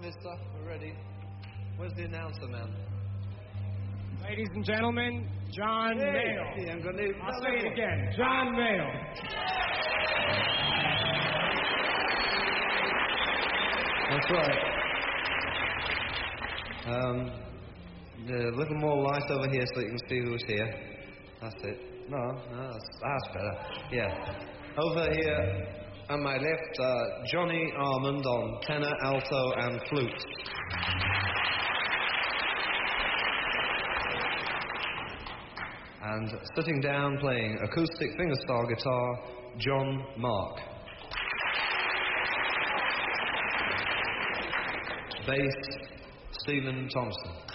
mister. We're ready. Where's the announcer man? Ladies and gentlemen, John Mayall. I'll say it again. John Mayall. That's right. A little more light over here so you can see who's here. That's it. No, that's better. Yeah. Over here on my left, Johnny Armand on tenor, alto, and flute. And sitting down playing acoustic fingerstyle guitar, John Mark. Bass, Stephen Thompson.